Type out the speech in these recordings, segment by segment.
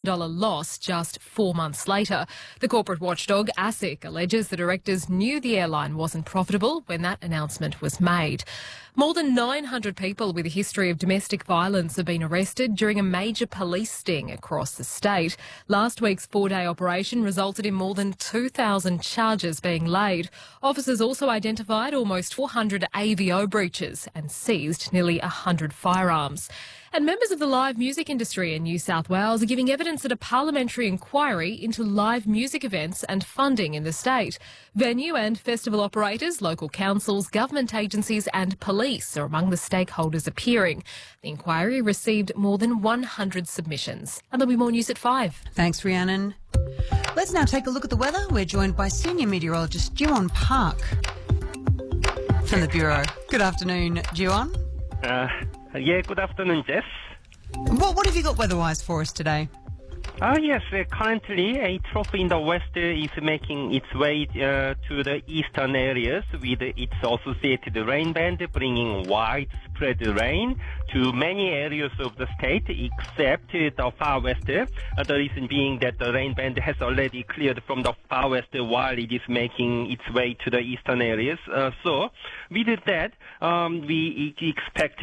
loss just 4 months later. The corporate watchdog ASIC alleges the directors knew the airline wasn't profitable when that announcement was made. More than 900 people with a history of domestic violence have been arrested during a major police sting across the state. Last week's 4-day operation resulted in more than 2,000 charges being laid. Officers also identified almost 400 AVO breaches and seized nearly 100 firearms. And members of the live music industry in New South Wales are giving evidence at a parliamentary inquiry into live music events and funding in the state. Venue and festival operators, local councils, government agencies and police are among the stakeholders appearing. The inquiry received more than 100 submissions. And there'll be more news at 5. Thanks, Rhiannon. Let's now take a look at the weather. We're joined by senior meteorologist Jiwon Park from the Bureau. Good afternoon, Jiwon. Good afternoon, Jess. What have you got weather-wise for us today? Yes, currently a trough in the west is making its way to the eastern areas with its associated rain band bringing widespread rain to many areas of the state except the far west. The reason being that the rain band has already cleared from the far west while it is making its way to the eastern areas. So with that, we expect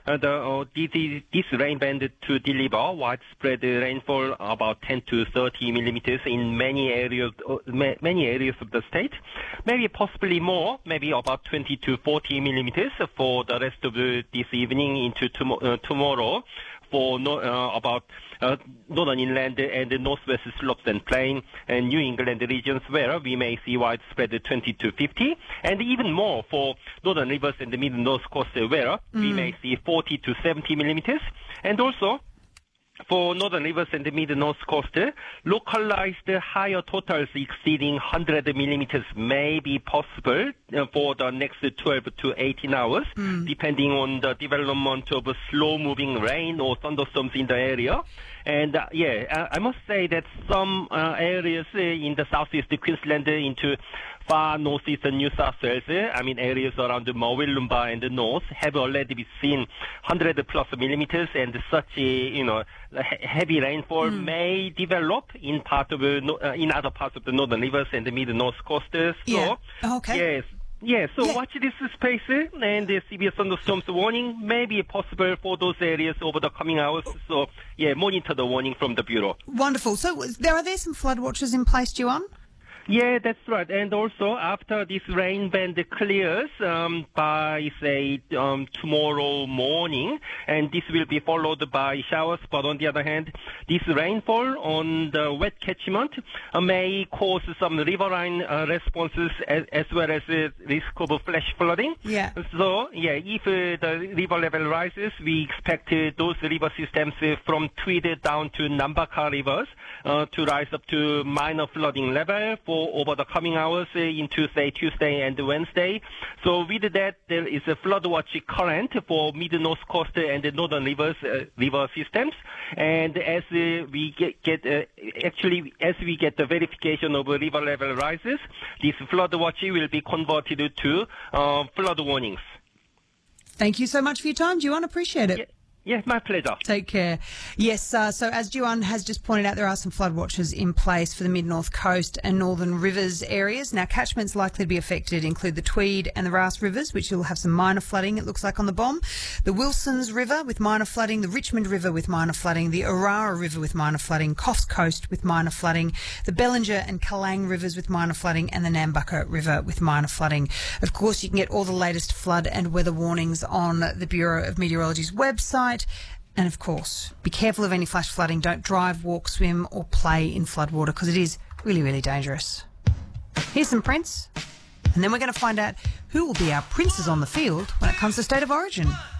this rain band to deliver widespread rainfall about 10 to 30 millimeters in many areas of the state. Maybe possibly more, maybe about 20 to 40 millimeters for the rest of this evening into tomorrow for about northern inland and the northwest slopes and plain and New England regions where we may see widespread 20 to 50, and even more for northern rivers and the mid-north coast where we may see 40 to 70 millimeters, and also for northern rivers and the mid-north coast, localized higher totals exceeding 100 millimeters may be possible for the next 12 to 18 hours, depending on the development of slow-moving rain or thunderstorms in the area. And I must say that some areas in the southeast Queensland into far northeastern New South Wales, areas around the Murwillumbah and the north have already been seen 100 plus millimeters, and such heavy rainfall may develop in other parts of the northern rivers and the mid-north coast. So, okay. Yes. Watch this space, and the severe thunderstorms warning may be possible for those areas over the coming hours. So, monitor the warning from the Bureau. Wonderful. So, are there some flood watches in place, Jiwon? Yeah, that's right. And also, after this rain band clears by, say, tomorrow morning, and this will be followed by showers, but on the other hand, this rainfall on the wet catchment may cause some riverine responses as well as risk of flash flooding. Yeah. So, if the river level rises, we expect those river systems from Tweed down to Nambucca rivers to rise up to minor flooding level for over the coming hours into, say, Tuesday and Wednesday. So with that, there is a flood watch current for mid-north coast and the northern rivers, river systems. And as we get the verification of river level rises, this flood watch will be converted to flood warnings. Thank you so much for your time, Jiwon. Appreciate it. Yes, my pleasure. Take care. Yes, so as Jiwon has just pointed out, there are some flood watches in place for the mid-north coast and northern rivers areas. Now, catchments likely to be affected include the Tweed and the Rouse rivers, which will have some minor flooding, it looks like, on the bomb. The Wilsons River with minor flooding, the Richmond River with minor flooding, the Orara River with minor flooding, Coffs Coast with minor flooding, the Bellinger and Kalang rivers with minor flooding, and the Nambucca River with minor flooding. Of course, you can get all the latest flood and weather warnings on the Bureau of Meteorology's website. And of course, be careful of any flash flooding. Don't drive, walk, swim or play in floodwater because it is really, really dangerous. Here's some Prince, and then we're going to find out who will be our princes on the field when it comes to State of Origin.